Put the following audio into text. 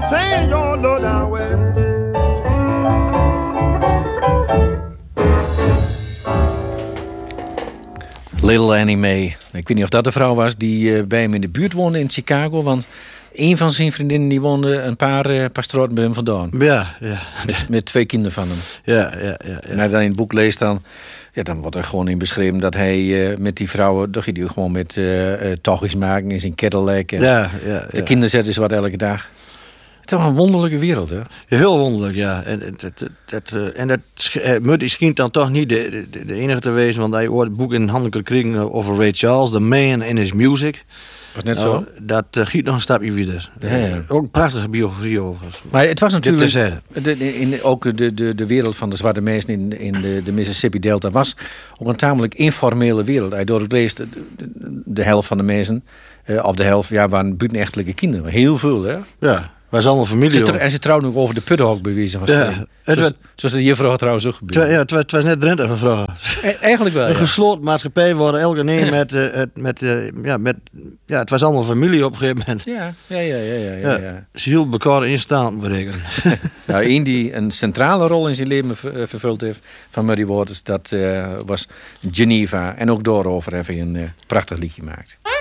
saying your low down way. Little Annie Mae. Ik weet niet of dat de vrouw was die bij hem in de buurt woonde in Chicago. Want een van zijn vriendinnen die woonde een paar straten bij hem vandaan. Ja. Met 2 kinderen van hem. Ja. En hij dan in het boek leest dan wordt er gewoon in beschreven dat hij met die vrouwen, dat ging hij gewoon met tochtjes maken in zijn Cadillac. En de kinderen zetten ze wat elke dag. Het is toch een wonderlijke wereld, hè? Heel wonderlijk, ja. En dat Muddy schijnt dan toch niet de enige te wezen, want hij ooit het boek in handen kon krijgen over Ray Charles, The Man in His Music. Was net zo? Dat giet nog een stapje verder. Ja. Ook een prachtige biografie over. Maar het was natuurlijk ook de wereld van de zwarte mensen in de Mississippi Delta was ook een tamelijk informele wereld. Hij doorleest de helft van de mensen, of de helft, waren buitenechtelijke kinderen. Heel veel, hè? Ja. Wij zijn allemaal familie. En ze trouwen ook over de puttenhok bewezen van spreken. Zoals de juffrouw trouwens ook gebeurt. Het was net Drenthe van vrouwen. Eigenlijk wel, Een gesloten maatschappij worden elke nee het was allemaal familie op een gegeven moment. Ja. Ze hield elkaar in stand berekenen. Nou, één die een centrale rol in zijn leven vervuld heeft van Muddy Waters, dat was Geneva. En ook daarover heeft hij een prachtig liedje gemaakt.